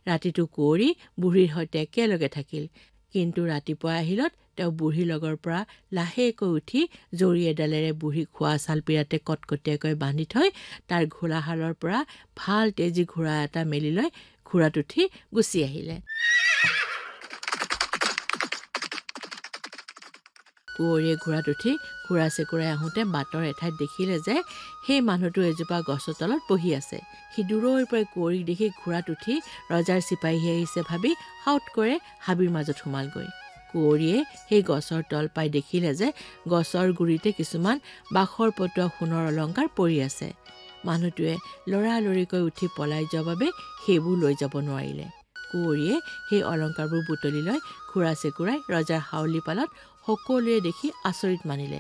ৰাতিটো কুঁৱৰী বুঢ়ীৰ সৈতে একেলগে থাকিল। কিন্তু ৰাতিপুৱা আহিলত তেওঁ বুঢ়ীৰ লগৰ পৰা লাহেকৈ উঠি জৰি এডালেৰে বুঢ়ীক খোৱা চালপীৰাতে কটকটীয়াকৈ বান্ধি থৈ তাৰ ঘোঁৰাশালৰ পৰা ভাল তেজী ঘোঁৰা এটা মেলি লৈ ঘোঁৰাত উঠি গুচি আহিলে। কুঁৱৰীয়ে ঘোঁৰাত উঠি ঘোঁৰা চেকুৰাই আহোঁতে বাটৰ এঠাইত দেখিলে যে সেই মানুহটো এজোপা গছৰ তলত বহি আছে। সি দূৰৈৰ পৰাই কুঁৱৰীক দেখি ঘোঁৰাত উঠি ৰজাৰ চিপাহী আহিছে ভাবি সাউৎ কৰে হাবিৰ মাজত সোমালগৈ। কুঁৱৰীয়ে সেই গছৰ তল পাই দেখিলে যে গছৰ গুৰিতে কিছুমান বাখৰ পতোৱা সোণৰ অলংকাৰ পৰি আছে। মানুহটোৱে লৰালৰিকৈ উঠি পলাই যোৱাৰ বাবে সেইবোৰ লৈ যাব নোৱাৰিলে। কুঁৱৰীয়ে সেই অলংকাৰবোৰ বুটলি লৈ ঘোঁৰা চেকুৰাই ৰজাৰ হাউলি পালত সকলোৱে দেখি আচৰিত মানিলে।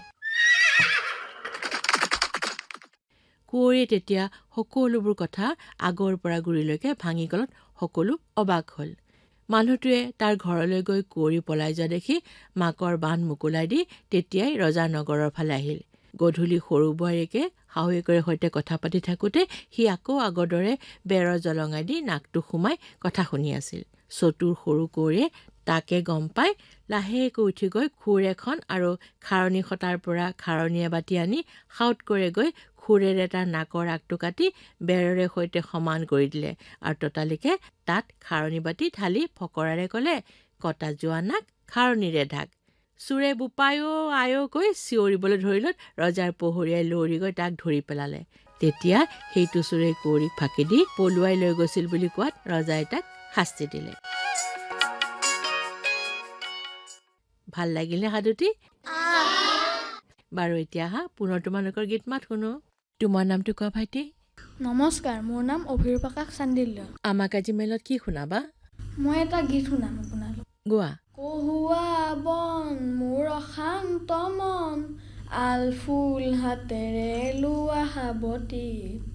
কুঁৱৰীয়ে তেতিয়া সকলোবোৰ কথা আগৰ পৰা গুৰিলৈকে ভাঙি গলত সকলো অবাক হ'ল। মানুহটোৱে তাৰ ঘৰলৈ গৈ কুঁৱৰী পলাই যোৱা দেখি মাকৰ বান্ধ মোকোলাই দি তেতিয়াই ৰজাৰ নগৰৰ ফালে আহিল। গধূলি সৰু বোৱাৰীকে শাহুৱেকৰে সৈতে কথা পাতি থাকোঁতে সি আকৌ আগৰ দৰে বেৰৰ জলঙাই দি নাকটো সোমাই কথা শুনি আছিল। চতুৰ সৰু কুঁৱৰীয়ে তাকে গম পাই লাহেকৈ উঠি গৈ খুৰ এখন আৰু খাৰণী খটাৰ পৰা খাৰণী এবাতি আনি সাউৎ কৰে গৈ খুৰেৰে তাৰ নাকৰ আগটো কাটি বেৰৰে সৈতে সমান কৰি দিলে আৰু ততালিকে তাত খাৰণী বাতি ঢালি ফকৰাৰে ক'লে, কটা যোৱা নাক খাৰণীৰে ঢাক। চোৰে বোপায়ো আয়ো কৈ চিঞৰিবলৈ ধৰিলত ৰজাৰ পহৰীয়াই লৰি গৈ তাক ধৰি পেলালে। তেতিয়া সেইটো চোৰে কুঁৱৰীক ফাঁকি দি পলুৱাই লৈ গৈছিল বুলি কোৱাত ৰজাই তাক শাস্তি দিলে। ভাল লাগিলনে সাধুটি? বাৰু এতিয়া আহা পুনৰ তোমালোকৰ গীত মাত শুনো। তোমাৰ নামটো কোৱা ভাইটি? নমস্কাৰ, মোৰ নাম অভিৰূপাকাশ চান্দিল্য। আমাক আজি মেলত কি শুনাবা? মই এটা গীত শুনাম আপোনালোক। গোৱা। কহুৱা বন মোৰ অশান্ত মন, আল ফুল হাতেৰে লোৱা সাৱটি।